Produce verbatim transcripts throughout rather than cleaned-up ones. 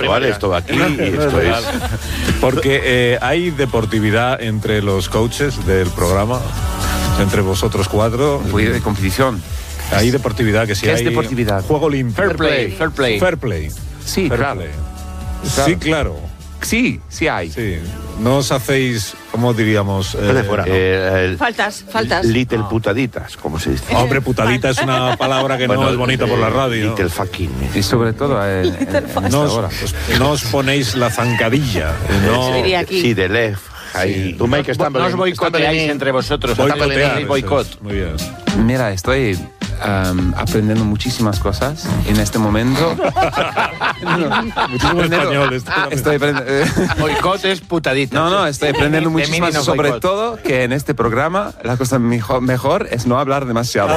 ¿vale? Esto aquí y esto es... Porque eh, hay deportividad entre los coaches del programa, entre vosotros cuatro. Un poquito de competición. Hay deportividad, que sí ¿Qué hay... es deportividad? Juego limpio. Fair play, fair play. Fair play. Sí, Fair claro. play. Claro. Sí, claro. Sí, sí hay. Sí. No os hacéis, ¿cómo diríamos? Eh, de fuera, ¿no? eh, el, Faltas, faltas. Little no. putaditas, como se dice. Hombre, putadita es una palabra que bueno, no es bonita eh, por la radio. Little fucking. Y sobre todo en, en, en esta no, os, hora. Os, no os ponéis la zancadilla. No, sí, de left. Ahí. Sí. Tú make no, no os boicoteáis entre vosotros. Boicotear, boicot. Muy bien. Mira, estoy um, aprendiendo muchísimas cosas en este momento. Muchísimo español. Estoy aprendiendo. Boicot es putadita. No, no, estoy aprendiendo De muchísimas mini no sobre boicot. todo que en este programa la cosa mejor, mejor es no hablar demasiado.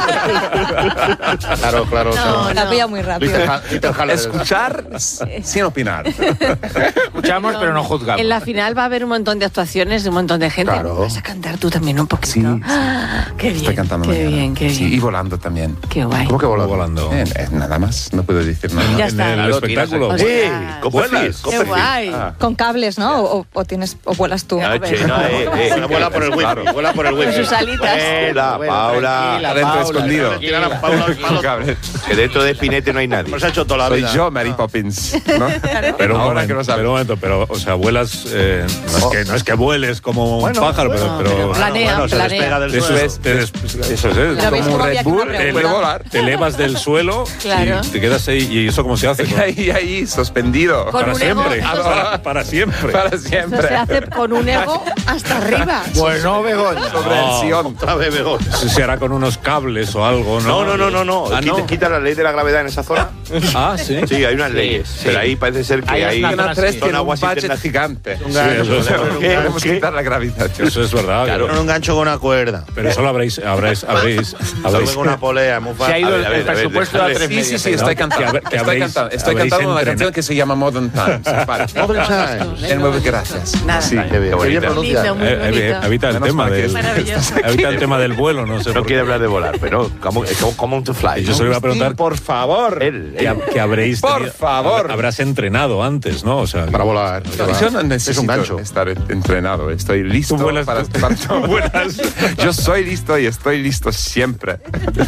Claro, claro. No, la pilla muy rápido. Escuchar sin opinar. Escuchamos, pero no juzgamos. En la final va a haber un montón de actuaciones de un montón de gente. Claro. ¿Vas a cantar tú también un poquito? Sí, sí. Ah, qué bien. Estoy cantando Qué mañana. bien, qué Sí, bien. y volando también. Qué guay. ¿Cómo que volando? volando? Eh, eh, nada más, no puedo decir nada. Ya En está. el Claro, espectáculo. tiras- Sí, Ostras. con perfil, con Qué perfil. guay. Ah. Con cables, ¿no? O, o tienes o vuelas tú. Ah, che, no, eh, eh, Sí. vuela por el wifi, vuela por el wifi. Con sus alitas. Vuela, Paula. Adentro escondido. Tranquila, Paula, Con cables. que dentro de Spinete no hay nadie. Hemos hecho toda la Soy vida. yo, Mary Poppins. ¿no? Pero un ahora momento, que lo sabes. pero un momento, pero, o sea, vuelas, eh, no, es que, no es que vueles como Bueno, un pájaro, bueno, pero... pero Planea, bueno, se planea. despega del eso suelo. es, te des- eso es, ¿eh? Pero veis Como cómo un había Red aquí una Bull, pregunta. puede volar. Te elevas del suelo Claro. y te quedas ahí. ¿Y eso cómo se hace? Y ahí, ahí, suspendido. Con Para un ego, siempre. eso Para, para siempre. Para Eso se siempre. hace con un ego hasta arriba. Bueno, Begoña. Sobre el Sion. Otra vez, Begón. Eso se hará con unos cables o algo, ¿no? No, no, no, no, no. Ah, Quita, no. quita la ley de la gravedad en esa zona. Ah, sí. Sí, hay unas Sí, leyes. sí. Pero ahí parece ser que Hay hay... una Zona tres son tiene un aguas budget internas- gigante. Un Sí, gancho. eso, Con un ¿Qué? gancho. Podemos quitar la gravitación. eso es verdad. Claro. Con un gancho con una cuerda. Pero eso lo habréis, habréis, habréis, habréis, Con una polea, muy Se fácil. ha ido A ver, el, a ver, el a ver, presupuesto a déjale. tres Sí, sí, medias. sí, estoy cantando. que haber- que Estoy habréis- cantando, estoy habréis cantando una entrenado. canción que se llama Modern Times. Vale. Modern Times. El nuevo, gracias. Nada. Sí. Qué bien, Qué bien bonita. pronuncia. Lindo, muy Eh, eh, bonito. evita el Menos tema mal que del, es maravilloso. evita el tema del vuelo, no sé. No por quiere qué. hablar de volar, pero como, como, como to fly. Yo ¿no? se lo iba a preguntar. Por favor. Él, Que, él. hab- que habréis Por tenido- favor. habrás entrenado antes, ¿no? O sea, Para volar. Yo no necesito Es un gancho. estar entrenado, estoy listo Tú vuelas- para, tú- para tú vuelas. Yo soy listo y estoy listo siempre.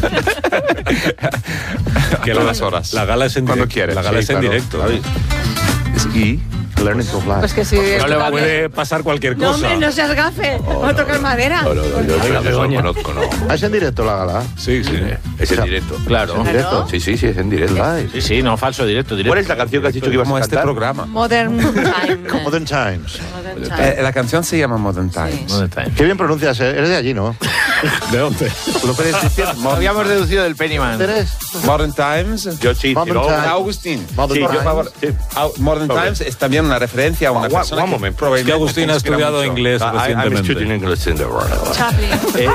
que A la- todas horas. La gala es en Cuando directo. quieres. La gala Sí, es en claro. directo. Y Learning to fly. Pues que sí. No le va- puede pasar cualquier No, cosa. hombre, no seas gafe. Voy a tocar madera. No, no, no, yo no lo conozco, no. Ah, es en directo la gala. Sí, sí. Es en directo. Claro. ¿En directo? Sí, sí, sí, es en directo. Sí, sí, no, falso, directo, directo. ¿Cuál es la canción que has dicho que ibas a como este cantar? programa. Modern Time. Modern Times. Modern Time. Eh, la canción se llama Modern Times. ¿Dónde está? Qué bien pronuncias, ¿eh? Eres de allí, ¿no? ¿De dónde? ¿Lo puedes decir? Lo habíamos deducido del Pennyman. ¿Eres? Modern Times. Yo sí, Modern tiró- Times. Agustín. Modern Sí, yo, Times. por favor. Sí. Au- Modern Sobre. Times es también una referencia a una One- persona one que moment. Es que Agustín ha inspira estudiado mucho. inglés I- I'm recientemente. studying English in the world. Chaplin. Eh,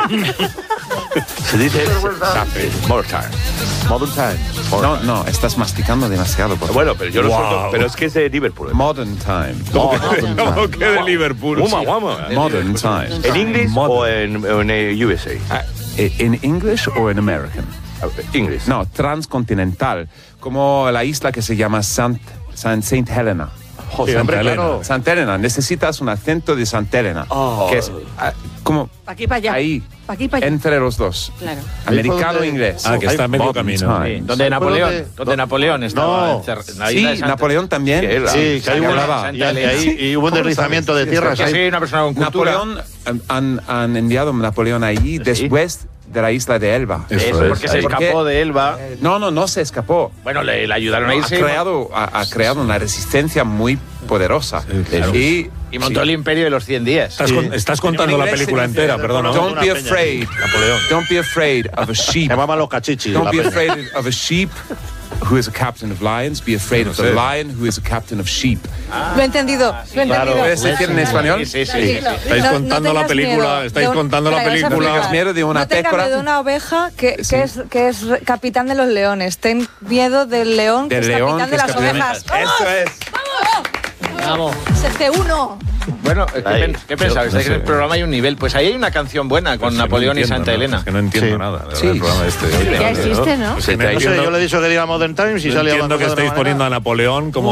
se dice Chaplin, more time. Modern Times. No, no, estás masticando demasiado. Por Bueno, pero yo lo Wow. suelto, pero es que es de Liverpool. Modern Times. ¿Cómo que de Liverpool? Uma, uma. Modern Times. ¿En inglés o Modern. en, o en eh, U S A? ¿En English o en American? Inglés. No, transcontinental. Como la isla que se llama Sant, San- Saint Helena. Joder, Sí, hombre, Santa claro. Elena. Santa Elena, necesitas un acento de Santa Elena. Oh. Que es ah, como Pa' aquí, pa' allá. ahí, Pa' aquí, pa' allá. entre los dos. Claro. Americano donde- e inglés. Ah, que está a medio Modern camino. Times. Sí, donde Napoleón, de- donde Napoleón estaba No. encerrado. en la Sí, isla de Santa- Napoleón también. Que él- Sí, que hay que una, hablaba. y, y ahí y hubo un deslizamiento de tierras. Que ahí. soy una persona con cultura. Napoleón, eh, han, han enviado a Napoleón allí después de la isla de Elba. Eso Eso, es. porque se Ahí. escapó Porque- de Elba. No, no, no se escapó. Bueno, le, le ayudaron a Ha irse. creado, ha, ha creado una resistencia muy poderosa. claro. Y, Y montó el imperio de los cien días. Estás, con- estás contando la película entera, perdona. Don't be Una peña. afraid. Napoleón. Don't be afraid of a sheep. Llamaban los cachichis. Don't la be peña. afraid of a sheep who is a captain of lions. Be afraid of the lion who is a captain of sheep. Lo he entendido. Lo he claro. entendido. ¿Puedes decir en español? Sí, sí, sí. Tranquilo. Estáis No- no contando la tengas película, miedo estáis de un- contando la Venga, vas a película. explicar. Miedo de una no tengas pécora. miedo de una oveja que, Sí. que, es, que es re- capitán de los leones. Ten miedo del león que Del es león capitán que de es las capitán de- ovejas. Eso es. Vamos. Sexte uno. Bueno, ¿qué, Ahí. pen- ¿qué pensabais? No Es que en sé. el programa hay un nivel. Pues ahí hay una canción buena con Pues que no Napoleón y entiendo, Santa ¿no? Elena. Es que no entiendo Sí. nada de Sí. el programa este. Ya existe, ¿no? Se No No sé, entiendo- yo le he dicho que diga Modern Times y no sale entiendo hablando que de otra estéis manera. poniendo a Napoleón como